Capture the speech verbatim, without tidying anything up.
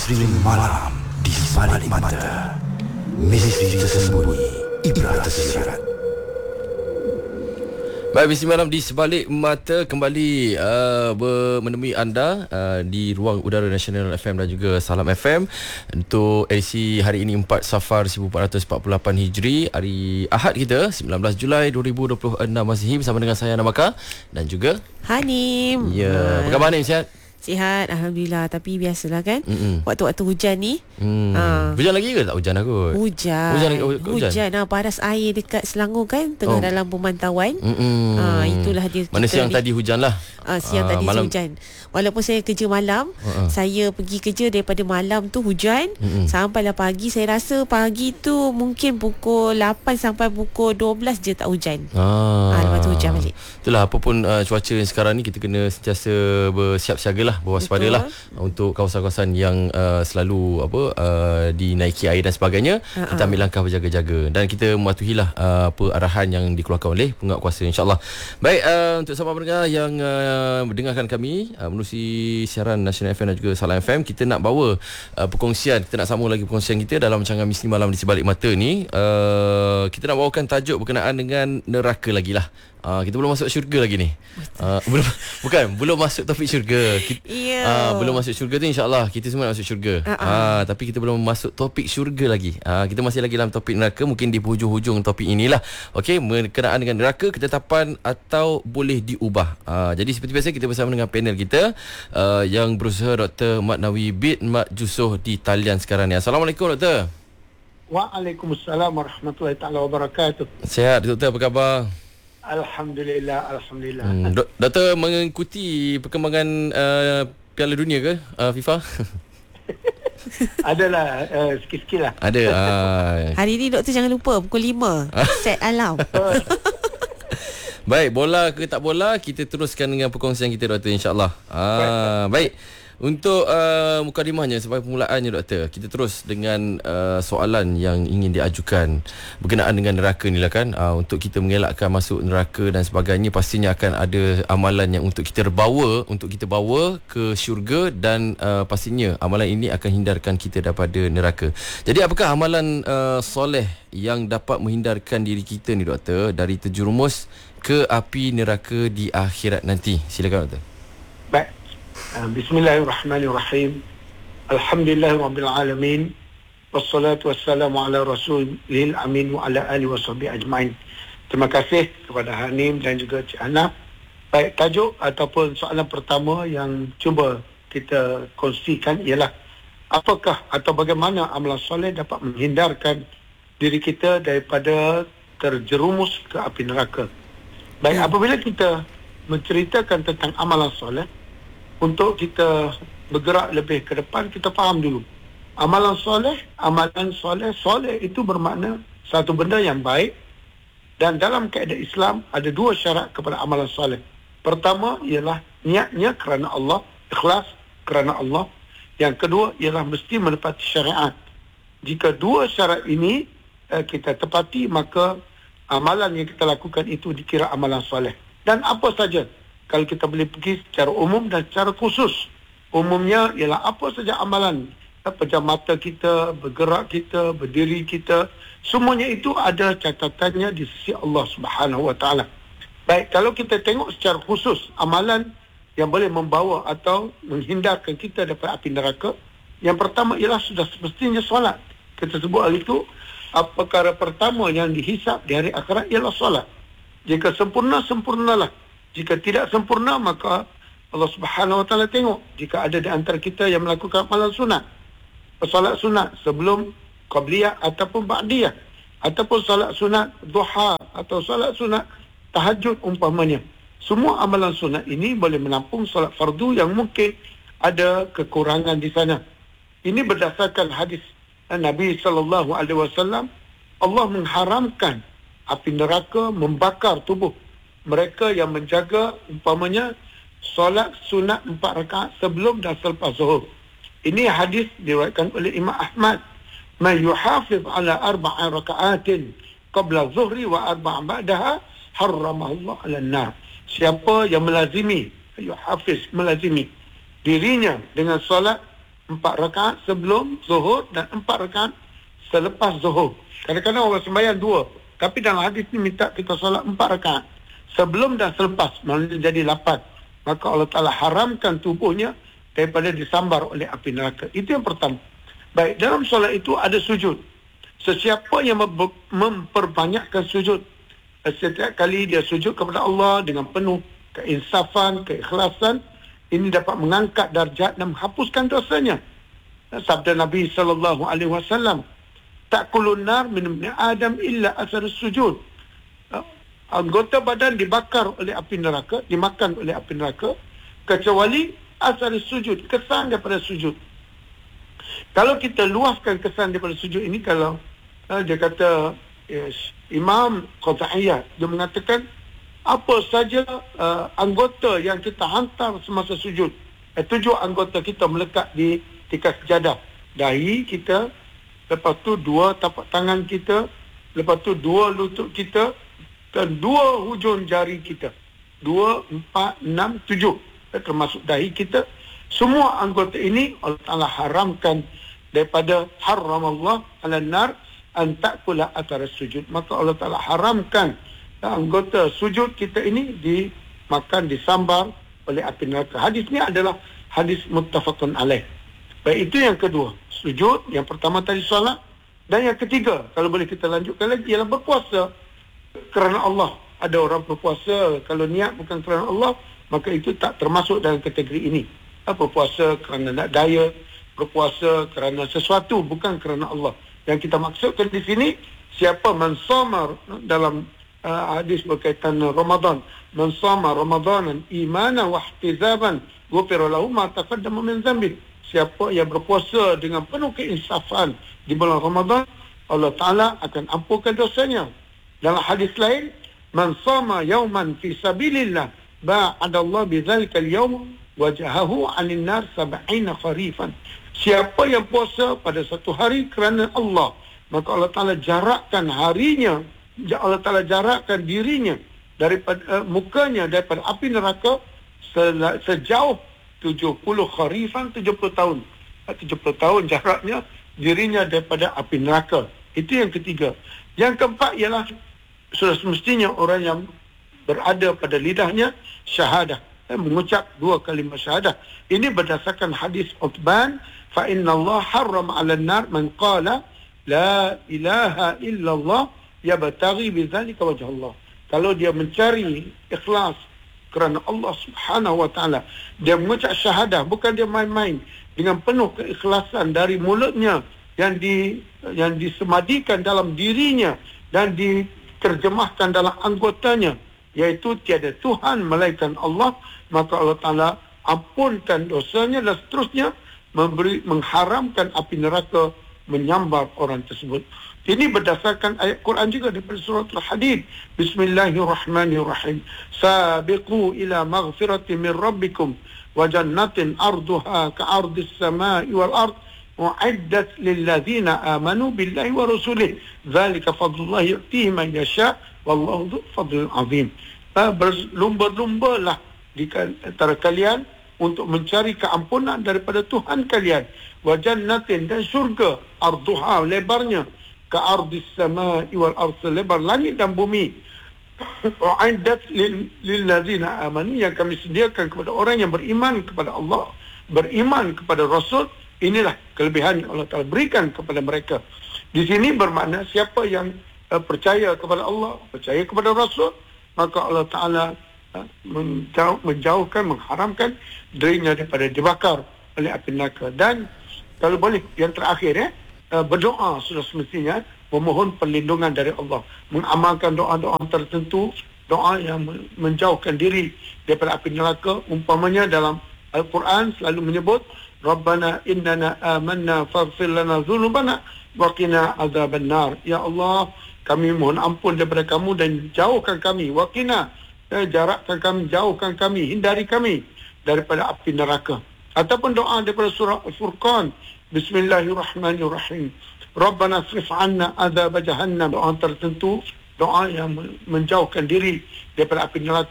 Misteri malam di sebalik mata. Misteri tersembunyi, ibrah tersirat. Baik, misteri malam di sebalik mata kembali uh, menemui anda uh, di ruang udara Nasional F M dan juga Salam F M untuk edisi hari ini empat Safar seribu empat ratus empat puluh lapan Hijri, hari Ahad kita sembilan belas Julai dua ribu dua puluh enam Masihi, bersama dengan saya Namaka dan juga Hanim. Ya, apa khabar Hanim, sihat? Sihat, Alhamdulillah. Tapi biasalah kan, Mm-mm. waktu-waktu hujan ni Hmm. ha. Hujan lagi ke tak hujan aku? Hujan Hujan lagi- oh, hujan? Hujan ha, paras air dekat Selangor kan, tengah Oh. dalam pemantauan. Mm-mm. ha, Itulah dia. Mana kita siang ni. tadi hujan lah. Ah, siang Ah, tadi malam- hujan. Walaupun saya kerja malam, Uh-uh. saya pergi kerja daripada malam tu hujan Mm-mm. sampailah pagi. Saya rasa pagi tu mungkin pukul lapan sampai pukul dua belas je tak hujan. Ah, Ah, lepas tu hujan balik. Itulah, apapun uh, cuaca yang sekarang ni, kita kena sentiasa bersiap-siagalah, berwaspadalah untuk kawasan-kawasan yang uh, selalu apa uh, dinaiki air dan sebagainya. Ha-ha. Kita ambil langkah berjaga-jaga dan kita mematuhilah uh, apa arahan yang dikeluarkan oleh penguatkuasa, insya-Allah. Baik, uh, untuk sahabat pendengar yang uh, mendengarkan kami uh, menerusi siaran Nasional F M dan juga Salam F M, kita nak bawa uh, perkongsian, kita nak sambung lagi perkongsian kita dalam rancangan Misteri Malam di Sebalik Mata ni. Uh, kita nak bawakan tajuk berkenaan dengan neraka lagi lah. Uh, kita belum masuk syurga lagi ni. Uh, belum bukan belum masuk topik syurga. Kita, Ya. uh, belum masuk syurga tu, insya-Allah kita semua nak masuk syurga. Uh-uh. Uh, tapi kita belum masuk topik syurga lagi. Uh, kita masih lagi dalam topik neraka, mungkin di hujung-hujung topik inilah. Okey, berkenaan dengan neraka, ketetapan atau boleh diubah. Uh, jadi seperti biasa kita bersama dengan panel kita uh, yang berusaha, Doktor Mat Nawi Bid Mat Jusoh di talian sekarang ni. Assalamualaikum Doktor. Waalaikumsalam warahmatullahi taala wabarakatuh. Sihat Doktor, apa khabar? Alhamdulillah, alhamdulillah. Hmm, dok, Doktor mengikuti perkembangan uh, Piala Dunia ke, uh, FIFA? Adalah uh, sikit-sikit lah. Ada. Uh, Hari ni doktor jangan lupa pukul lima set alarm. Baik, bola ke tak bola, kita teruskan dengan perkongsian kita, Doktor, insya-Allah. Ah, baik. Untuk uh, mukadimahnya, sebagai permulaannya, Doktor, kita terus dengan uh, soalan yang ingin diajukan berkenaan dengan neraka ni lah kan. Uh, untuk kita mengelakkan masuk neraka dan sebagainya, pastinya akan ada amalan yang untuk kita bawa, untuk kita bawa ke syurga, dan uh, pastinya amalan ini akan hindarkan kita daripada neraka. Jadi apakah amalan uh, soleh yang dapat menghindarkan diri kita ni, Doktor, dari terjerumus ke api neraka di akhirat nanti? Silakan, Doktor. Baik. Uh, Bismillahirrahmanirrahim. Alhamdulillahirabbil alamin. Wassalatu wassalamu ala rasulil amin wa ala alihi washabihi ajmain. Terima kasih kepada Hanim dan juga Cik Hana. Baik, tajuk ataupun soalan pertama yang cuba kita kongsikan ialah apakah atau bagaimana amalan soleh dapat menghindarkan diri kita daripada terjerumus ke api neraka. Baik, apabila kita menceritakan tentang amalan soleh, untuk kita bergerak lebih ke depan, kita faham dulu. Amalan soleh, amalan soleh, soleh itu bermakna satu benda yang baik, dan dalam kaedah Islam ada dua syarat kepada amalan soleh. Pertama ialah niatnya kerana Allah, ikhlas kerana Allah. Yang kedua ialah mesti menepati syariat. Jika dua syarat ini eh, kita tepati, maka amalan yang kita lakukan itu dikira amalan soleh. Dan apa saja, kalau kita boleh pergi secara umum dan secara khusus. Umumnya ialah apa saja amalan, pejam mata kita, bergerak kita, berdiri kita, semuanya itu ada catatannya di sisi Allah Subhanahu Wa Taala. Baik, kalau kita tengok secara khusus amalan yang boleh membawa atau menghindarkan kita daripada api neraka, yang pertama ialah sudah semestinya solat. Kita sebut hal itu, perkara pertama yang dihisap di hari akhirat ialah solat. Jika sempurna, sempurnalah. Jika tidak sempurna, maka Allah Subhanahu Wa Taala tengok. Jika ada di antara kita yang melakukan amalan sunat, solat sunat sebelum qabliyah ataupun ba'diyah, ataupun solat sunat duha atau solat sunat tahajud umpamanya, semua amalan sunat ini boleh menampung solat fardu yang mungkin ada kekurangan di sana. Ini berdasarkan hadis Nabi sallallahu alaihi wasallam. Allah mengharamkan api neraka membakar tubuh mereka yang menjaga umpamanya solat sunat empat rakaat sebelum dan selepas zuhur. Ini hadis diriwayatkan oleh Imam Ahmad. Man yuhafiz ala arba'a raka'atin qabla zuhri wa arba'a ba'daha harramahu Allah ala nar. Siapa yang melazimi, yuhafiz, melazimi dirinya dengan solat empat rakaat sebelum zuhur dan empat rakaat selepas zuhur. Kadang-kadang orang sembahyang dua, tapi dalam hadis ni minta kita solat empat rakaat sebelum dan selepas, maknanya jadi lapan. Maka Allah Ta'ala haramkan tubuhnya daripada disambar oleh api neraka. Itu yang pertama. Baik, dalam solat itu ada sujud. Sesiapa yang mem- memperbanyakkan sujud, setiap kali dia sujud kepada Allah dengan penuh keinsafan, keikhlasan, ini dapat mengangkat darjat dan menghapuskan dosanya. Sabda Nabi sallallahu alaihi wasallam, "Ta'kulun nar min ibni Adam illa asar sujud." Anggota badan dibakar oleh api neraka, dimakan oleh api neraka, kecuali asar sujud, kesan daripada sujud. Kalau kita luaskan kesan daripada sujud ini, kalau uh, dia kata yes, Imam Qataiyah, dia mengatakan apa saja uh, anggota yang kita hantar semasa sujud, eh, tujuh anggota kita melekat di tikas sejadah. Dahi kita, lepas tu dua tapak tangan kita, lepas tu dua lutut kita dan dua hujung jari kita. Dua, empat, enam, tujuh, eh, termasuk dahi kita. Semua anggota ini Allah Ta'ala haramkan daripada haramallah ala nar an ta'kula athar sujud. Maka Allah Ta'ala haramkan anggota sujud kita ini dimakan, disambar oleh api neraka. Hadis ni adalah hadis muttafaqun alaih. Baik, itu yang kedua, sujud. Yang pertama tadi solat. Dan yang ketiga, kalau boleh kita lanjutkan lagi, ialah berpuasa kerana Allah. Ada orang berpuasa kalau niat bukan kerana Allah, maka itu tak termasuk dalam kategori ini. Berpuasa kerana nak daya, berpuasa kerana sesuatu bukan kerana Allah. Yang kita maksudkan di sini, siapa mensomar dalam uh, hadis berkaitan Ramadan, mensomar Ramadanan imanan wa ihtizaban ghufira lahu ma taqaddama min dhanbi. Siapa yang berpuasa dengan penuh keinsafan di bulan Ramadan, Allah Ta'ala akan ampunkan dosanya. Dalam hadis lain, man sama yawman fi sabilillah ba'adallah bidzalika al-yawm wajahahu 'anil nar sab'ina kharifan. Siapa yang puasa pada satu hari kerana Allah, maka Allah Ta'ala jarakkan harinya, Allah Ta'ala jarakkan dirinya daripada uh, mukanya daripada api neraka se- sejauh tujuh puluh kharifan, tujuh puluh tahun. tujuh puluh tahun jaraknya dirinya daripada api neraka. Itu yang ketiga. Yang keempat ialah sudah semestinya orang yang berada pada lidahnya syahadah, eh, mengucap dua kalimah syahadah. Ini berdasarkan hadis Uthman, fa inna Allah harram 'ala an-nar man qala la ilaha illallah yabtaghi bidzalika wajh Allah. Kalau dia mencari ikhlas kerana Allah Subhanahu wa taala, dia mengucap syahadah, bukan dia main-main, dengan penuh keikhlasan dari mulutnya yang di yang disemadikan dalam dirinya dan diterjemahkan dalam anggotanya, iaitu tiada Tuhan melainkan Allah, maka Allah Ta'ala ampunkan dosanya dan seterusnya memberi mengharamkan api neraka menyambar orang tersebut. Ini berdasarkan ayat Quran juga daripada surah Al-Hadid. Bismillahirrahmanirrahim. Sabiqu ila maghfirati min rabbikum wa jannatin arduha ka'ardis samai wal ard mu'iddat lilladzina amanu billahi wa rasulih. Dzalika fadlullah yu'tihi man yasha wallahu dzul fadlil azim. Berlumba-lumbalah di antara kalian untuk mencari keampunan daripada Tuhan kalian, wa jannatin, dan syurga, arduha, lebarnya, ka ardis samai wal ard, lebar langit dan bumi, u'iddat lilladzina amanu, yang kami sediakan kepada orang yang beriman kepada Allah, beriman kepada Rasul. Inilah kelebihan yang Allah Ta'ala berikan kepada mereka. Di sini bermakna siapa yang uh, percaya kepada Allah, percaya kepada Rasul, maka Allah Ta'ala uh, menjauh, menjauhkan, mengharamkan dirinya daripada dibakar oleh api neraka. Dan kalau boleh, yang terakhir ya, uh, berdoa sudah semestinya, memohon perlindungan dari Allah, mengamalkan doa-doa tertentu, doa yang menjauhkan diri daripada api neraka. Umpamanya dalam Al-Quran selalu menyebut Rabbana innana amanna faghfir lana dhunubana wa qina adzaban nar. Ya Allah, kami mohon ampun daripada kamu dan jauhkan kami, wa qina, eh, jarakkan kami, jauhkan kami, hindari kami daripada api neraka. Ataupun doa daripada surah Al-Furqan, Bismillahirrahmanirrahim. Rabbana srif 'anna adzab jahannam. Doa tertentu, doa yang menjauhkan diri daripada api neraka.